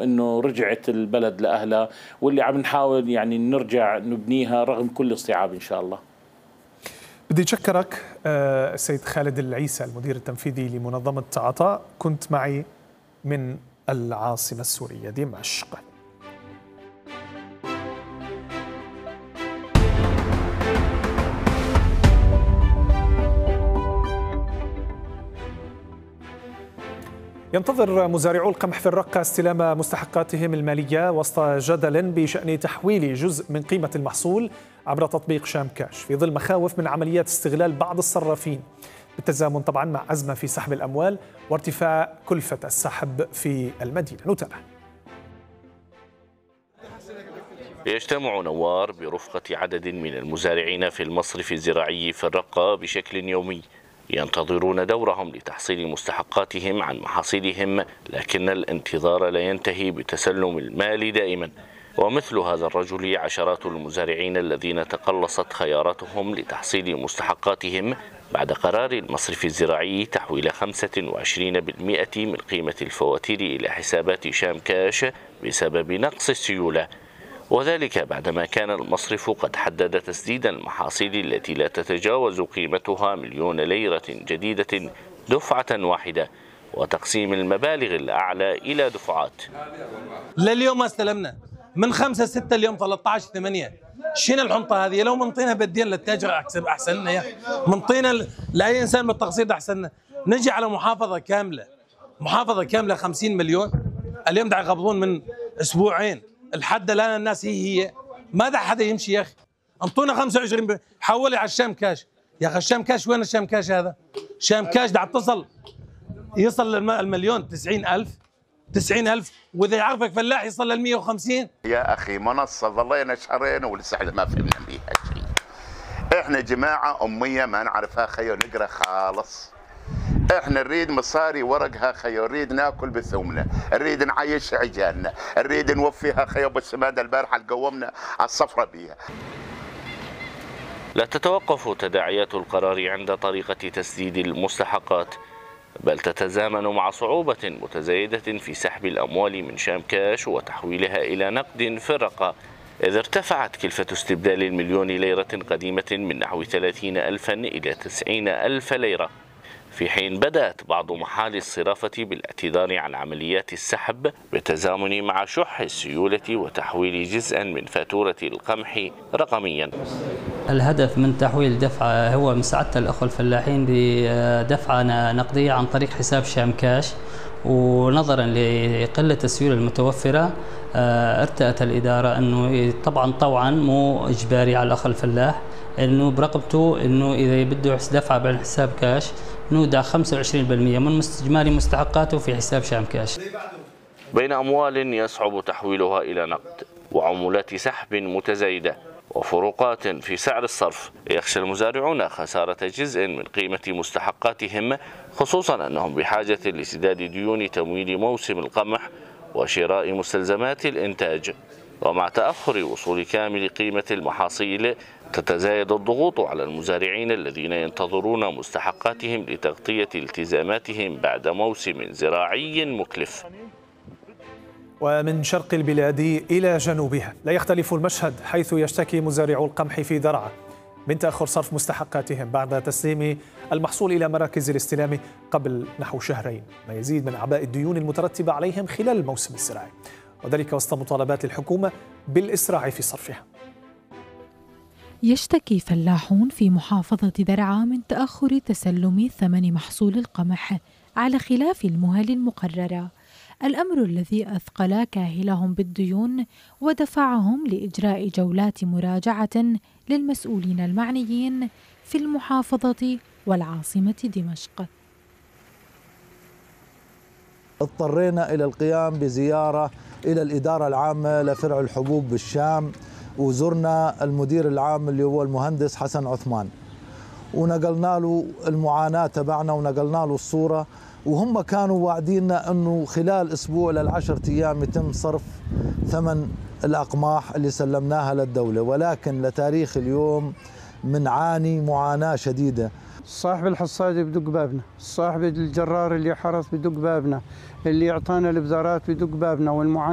انه رجعت البلد لاهلها، واللي عم نحاول يعني نرجع نبنيها رغم كل الصعاب ان شاء الله. بدي أشكرك السيد خالد العيسى المدير التنفيذي لمنظمة عطاء، كنت معي من العاصمة السورية دمشق. ينتظر مزارعو القمح في الرقة استلام مستحقاتهم المالية وسط جدل بشأن تحويل جزء من قيمة المحصول عبر تطبيق شام كاش، في ظل مخاوف من عمليات استغلال بعض الصرافين، بالتزامن طبعا مع أزمة في سحب الأموال وارتفاع كلفة السحب في المدينة. نتابع. يجتمع نوار برفقة عدد من المزارعين في المصرف الزراعي في الرقة بشكل يومي، ينتظرون دورهم لتحصيل مستحقاتهم عن محاصيلهم، لكن الانتظار لا ينتهي بتسلم المال دائما. ومثل هذا الرجل عشرات المزارعين الذين تقلصت خياراتهم لتحصيل مستحقاتهم بعد قرار المصرف الزراعي تحويل 25% من قيمة الفواتير إلى حسابات شام كاش بسبب نقص السيولة، وذلك بعدما كان المصرف قد حدد تسديد المحاصيل التي لا تتجاوز قيمتها 1,000,000 ليرة جديدة دفعة واحدة، وتقسيم المبالغ الأعلى إلى دفعات. لليوم ما استلمنا من 5/6 اليوم 13/8. شنو الحنطة هذه؟ لو منطينا بالدين للتاجر أحسن لنا، يا منطينا لأي إنسان بالتقسيط أحسن لنا. نجي على محافظة كاملة 50 مليون، اليوم دا يقبضون من أسبوعين الحد الآن الناس هي ما دا حدا يمشي. يا أخي انطونا 25 حولي على الشام كاش. يا أخي الشام كاش وين الشام كاش هذا؟ شام كاش دا يصل المليون 90,000 وإذا يعرفك فلاح يصل لل 150. يا أخي منصة ظلينا شهرين ولسه ما فهمنا بيها شيء. إحنا جماعة أمية ما نعرفها خير نقرأ خالص. إحنا نريد مصاري ورقها خير، نريد ناكل بثومنا، نريد نعيش عجالنا، نريد نوفيها خير. بس ماذا البارحة قومنا على الصفرة بيها. لا تتوقف تداعيات القرار عند طريقة تسديد المستحقات، بل تتزامن مع صعوبة متزايدة في سحب الأموال من شام كاش وتحويلها إلى نقد في الرقة، إذ ارتفعت كلفة استبدال 1,000,000 ليرة قديمة من نحو 30,000 إلى 90,000 ليرة، في حين بدأت بعض محال الصرافة بالاعتذار عن عمليات السحب بالتزامن مع شح السيولة وتحويل جزءا من فاتورة القمح رقميا. الهدف من تحويل دفعة هو مساعدة الأخوة الفلاحين بدفعة نقدية عن طريق حساب شام كاش، ونظرا لقلة السيولة المتوفرة ارتأت الإدارة أنه طبعا مو إجباري على الأخ الفلاح أنه برقبته أنه إذا بده دفعة بعد حساب كاش نودع 25% من إجمالي مستحقاته في حساب شام كاش. بين أموال يصعب تحويلها إلى نقد وعمولات سحب متزايدة وفروقات في سعر الصرف، يخشى المزارعون خسارة جزء من قيمة مستحقاتهم، خصوصا أنهم بحاجة لسداد ديون تمويل موسم القمح وشراء مستلزمات الإنتاج. ومع تأخر وصول كامل قيمة المحاصيل تتزايد الضغوط على المزارعين الذين ينتظرون مستحقاتهم لتغطية التزاماتهم بعد موسم زراعي مكلف. ومن شرق البلاد إلى جنوبها لا يختلف المشهد، حيث يشتكي مزارعو القمح في درعا من تأخر صرف مستحقاتهم بعد تسليم المحصول إلى مراكز الاستلام قبل نحو شهرين، ما يزيد من أعباء الديون المترتبة عليهم خلال الموسم الزراعي، وذلك وسط مطالبات الحكومة بالإسراع في صرفها. يشتكي فلاحون في محافظة درعا من تأخر تسلم ثمن محصول القمح على خلاف المهل المقررة، الأمر الذي أثقل كاهلهم بالديون ودفعهم لإجراء جولات مراجعة للمسؤولين المعنيين في المحافظة والعاصمة دمشق. اضطرينا إلى القيام بزيارة إلى الإدارة العامة لفرع الحبوب بالشام، وزرنا المدير العام اللي هو المهندس حسن عثمان، ونقلنا له المعاناة تبعنا ونقلنا له الصورة، وهم كانوا واعديننا أنه خلال أسبوع ل10 أيام يتم صرف ثمن الأقماح اللي سلمناها للدولة، ولكن لتاريخ اليوم منعاني معاناة شديدة. صاحب الحصاد بدق بابنا، صاحب الجرار اللي حرس بدق بابنا، اللي يعطانا البذارات بدق بابنا، والمعاناة